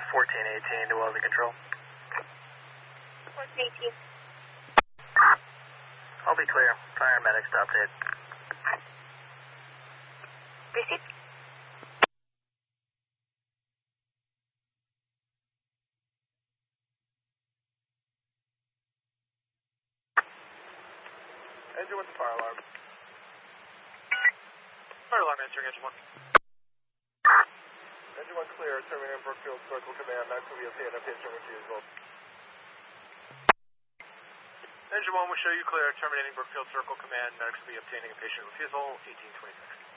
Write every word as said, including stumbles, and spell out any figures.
fourteen eighteen to welding control. fourteen eighteen. I'll be clear. Paramedics to update. Receipt. Engine one to fire alarm. Fire alarm answering engine one. Engine one clear, terminating Brookfield Circle Command, Max will be obtained a patient refusal. Engine one will show you clear, terminating Brookfield Circle Command, medics will be obtaining a patient refusal, eighteen twenty-six.